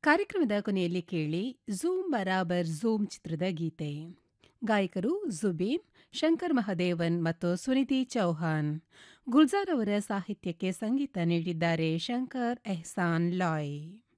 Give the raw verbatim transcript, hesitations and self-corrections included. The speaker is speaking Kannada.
ಕಾರ್ಯಕ್ರಮದ ಕೊನೆಯಲ್ಲಿ ಕೇಳಿ ಝೂಮ್ ಬರಾಬರ್ ಝೂಮ್ ಚಿತ್ರದ ಗೀತೆ. ಗಾಯಕರು ಜುಬೀನ್, ಶಂಕರ್ ಮಹದೇವನ್ ಮತ್ತು ಸುನಿಧಿ ಚೌಹಾನ್. ಗುಲ್ಜಾರ್ ಅವರ ಸಾಹಿತ್ಯಕ್ಕೆ ಸಂಗೀತ ನೀಡಿದ್ದಾರೆ ಶಂಕರ್ ಎಹ್ಸಾನ್ ಲಾಯ್.